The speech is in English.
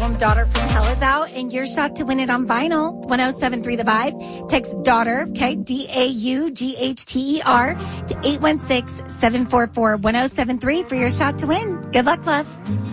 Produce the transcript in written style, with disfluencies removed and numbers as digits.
album Daughter from Hell is out, and your shot to win it on vinyl. 1073 The Vibe. Text Daughter, okay, DAUGHTER to 816-744-1073 for your shot to win. Good luck, love.